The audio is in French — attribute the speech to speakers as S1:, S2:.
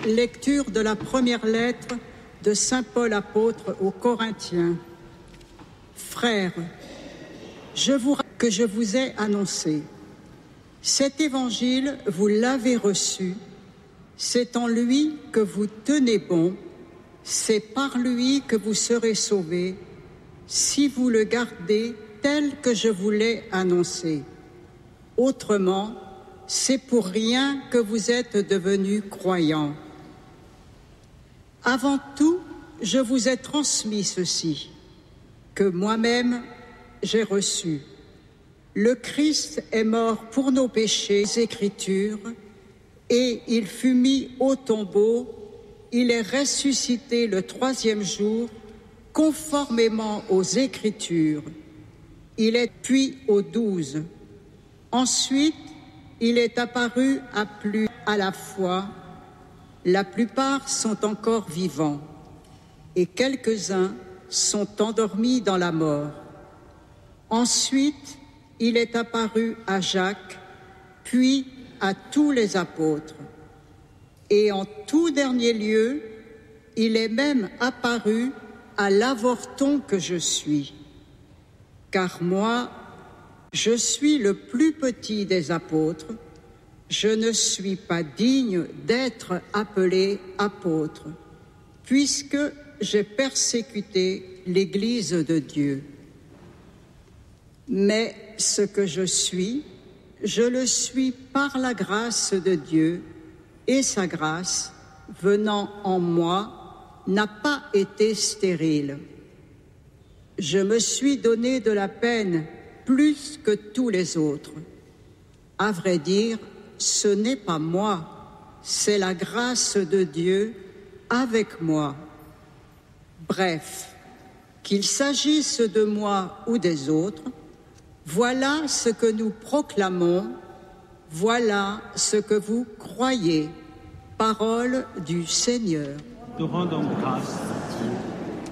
S1: Lecture de la première lettre de saint Paul apôtre aux Corinthiens. Frères, je vous rappelle que je vous ai annoncé. Cet évangile, vous l'avez reçu. C'est en lui que vous tenez bon. C'est par lui que vous serez sauvés, si vous le gardez tel que je vous l'ai annoncé. Autrement, c'est pour rien que vous êtes devenus croyants. Avant tout, je vous ai transmis ceci, que moi-même j'ai reçu. Le Christ est mort pour nos péchés, les Écritures, et il fut mis au tombeau. Il est ressuscité le 3e jour, conformément aux Écritures. Il est puis aux 12. Ensuite, il est apparu à plus à la fois. La plupart sont encore vivants et quelques-uns sont endormis dans la mort. Ensuite, il est apparu à Jacques, puis à tous les apôtres. Et en tout dernier lieu, il est même apparu à l'avorton que je suis. Car moi, je suis le plus petit des apôtres. Je ne suis pas digne d'être appelé apôtre, puisque j'ai persécuté l'Église de Dieu. Mais ce que je le suis par la grâce de Dieu, et sa grâce, venant en moi, n'a pas été stérile. Je me suis donné de la peine plus que tous les autres. À vrai dire, ce n'est pas moi, c'est la grâce de Dieu avec moi. Bref, qu'il s'agisse de moi ou des autres, voilà ce que nous proclamons, voilà ce que vous croyez. Parole du Seigneur.
S2: Nous rendons grâce